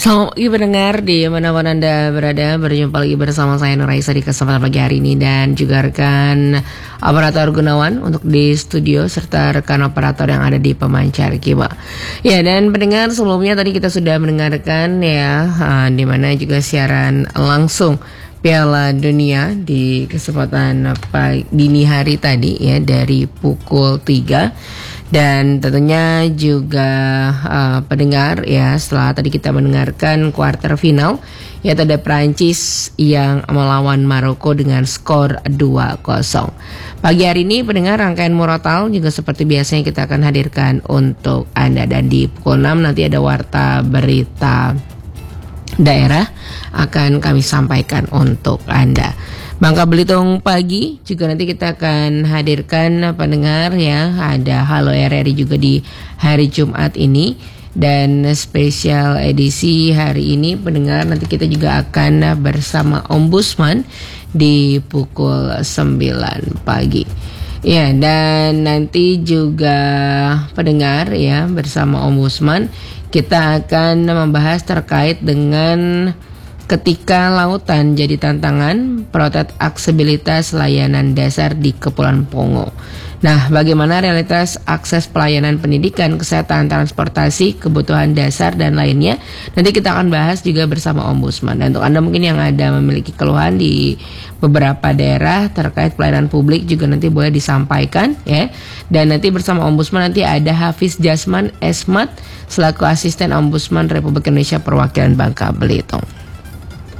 Selamat pagi pendengar di mana-mana Anda berada. Berjumpa lagi bersama saya Nuraisa di kesempatan pagi hari ini. Dan juga rekan operator Gunawan untuk di studio, serta rekan operator yang ada di pemancar Kiba. Ya, dan pendengar, sebelumnya tadi kita sudah mendengarkan ya, di mana juga siaran langsung Piala Dunia di kesempatan dini hari tadi ya, dari pukul 3. Dan tentunya juga pendengar ya, setelah tadi kita mendengarkan kuarter final ya, ada Prancis yang melawan Maroko dengan skor 2-0. Pagi hari ini pendengar, rangkaian Murotal juga seperti biasanya kita akan hadirkan untuk Anda. Dan di pukul 6 nanti ada warta berita daerah akan kami sampaikan untuk Anda. Bangka Belitung pagi juga nanti kita akan hadirkan pendengar ya, ada Halo RRI juga di hari Jumat ini. Dan spesial edisi hari ini pendengar, nanti kita juga akan bersama Ombudsman di pukul 9 pagi. Ya, dan nanti juga pendengar ya, bersama Ombudsman kita akan membahas terkait dengan ketika lautan jadi tantangan, protes aksesibilitas layanan dasar di Kepulauan Pongo. Nah, bagaimana realitas akses pelayanan pendidikan, kesehatan, transportasi, kebutuhan dasar, dan lainnya, nanti kita akan bahas juga bersama Ombudsman. Dan untuk Anda mungkin yang ada memiliki keluhan di beberapa daerah terkait pelayanan publik juga nanti boleh disampaikan ya. Dan nanti bersama Ombudsman nanti ada Hafiz Jasman Esmat selaku Asisten Ombudsman Republik Indonesia Perwakilan Bangka Belitung.